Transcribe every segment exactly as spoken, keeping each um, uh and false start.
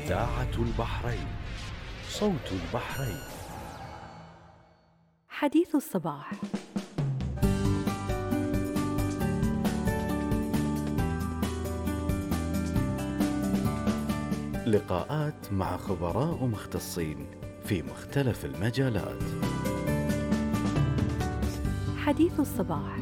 إذاعة البحرين، صوت البحرين. حديث الصباح. لقاءات مع خبراء مختصين في مختلف المجالات. حديث الصباح.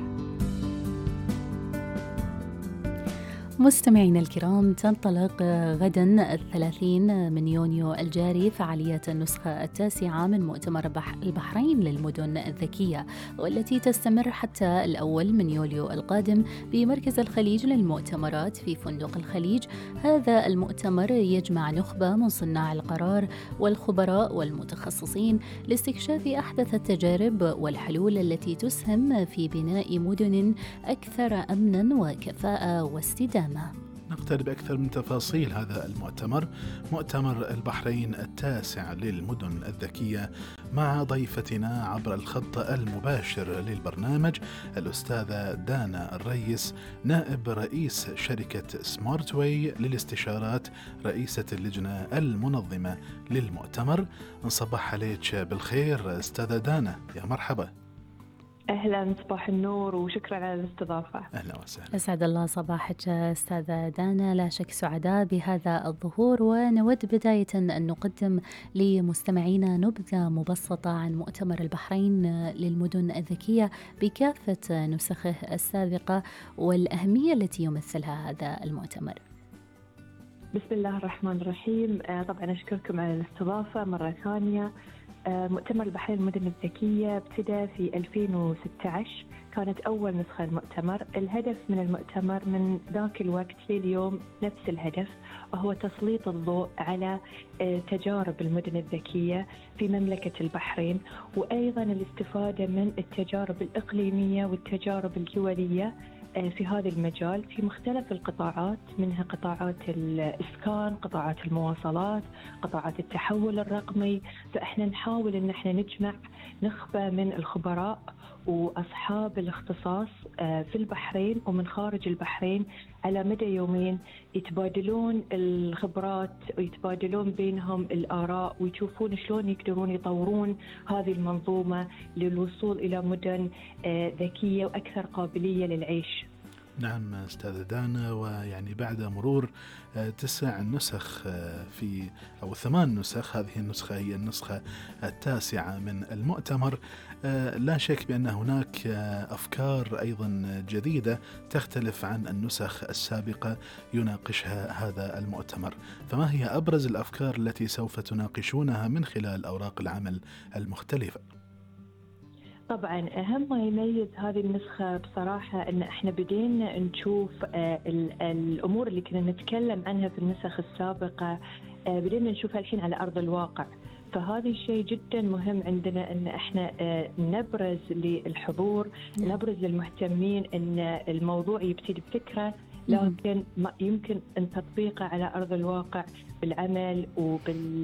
مستمعينا الكرام، تنطلق غدا الثلاثين من يونيو الجاري فعالية النسخة التاسعة من مؤتمر البحرين للمدن الذكية، والتي تستمر حتى الأول من يوليو القادم بمركز الخليج للمؤتمرات في فندق الخليج. هذا المؤتمر يجمع نخبة من صناع القرار والخبراء والمتخصصين لاستكشاف أحدث التجارب والحلول التي تسهم في بناء مدن أكثر أمناً وكفاءة واستدامة. نقترب أكثر من تفاصيل هذا المؤتمر، مؤتمر البحرين التاسع للمدن الذكية، مع ضيفتنا عبر الخط المباشر للبرنامج الأستاذة دانا الريس، نائب رئيس شركة سمارت واي للاستشارات، رئيسة اللجنة المنظمة للمؤتمر. نصبح عليك بالخير أستاذة دانا، يا مرحبا. أهلا، صباح النور وشكرا على الاستضافة. أهلا وسهلا. أسعد الله صباحك أستاذة دانا، لا شك سعداء بهذا الظهور، ونود بداية أن نقدم لمستمعينا نبذة مبسطة عن مؤتمر البحرين للمدن الذكية بكافة نسخه السابقة والأهمية التي يمثلها هذا المؤتمر. بسم الله الرحمن الرحيم. طبعا أشكركم على الاستضافة مرة ثانية. مؤتمر البحرين للمدن الذكية ابتدى في ألفين وستة عشر، كانت أول نسخة المؤتمر. الهدف من المؤتمر من ذاك الوقت لليوم نفس الهدف، وهو تسليط الضوء على تجارب المدن الذكية في مملكة البحرين، وأيضا الاستفادة من التجارب الإقليمية والتجارب الدولية في هذا المجال في مختلف القطاعات، منها قطاعات الإسكان، قطاعات المواصلات، قطاعات التحول الرقمي. فإحنا نحاول إن إحنا نجمع نخبة من الخبراء وأصحاب الاختصاص في البحرين ومن خارج البحرين على مدى يومين، يتبادلون الخبرات ويتبادلون بينهم الآراء، ويشوفون شلون يقدرون يطورون هذه المنظومة للوصول إلى مدن ذكية وأكثر قابلية للعيش. نعم أستاذة دانا، ويعني بعد مرور تسع نسخ في أو ثمان نسخ، هذه النسخة هي النسخة التاسعة من المؤتمر، لا شك بأن هناك أفكار أيضا جديدة تختلف عن النسخ السابقة يناقشها هذا المؤتمر. فما هي أبرز الأفكار التي سوف تناقشونها من خلال أوراق العمل المختلفة؟ طبعا أهم ما يميز هذه النسخة بصراحة أن احنا بدينا نشوف الأمور اللي كنا نتكلم عنها في النسخ السابقة، بدينا نشوفها الحين على أرض الواقع. فهذا الشيء جدا مهم عندنا، أن احنا نبرز للحضور، نبرز للمهتمين أن الموضوع يبتدي بفكرة، لكن يمكن أن تطبيقه على أرض الواقع بالعمل وبال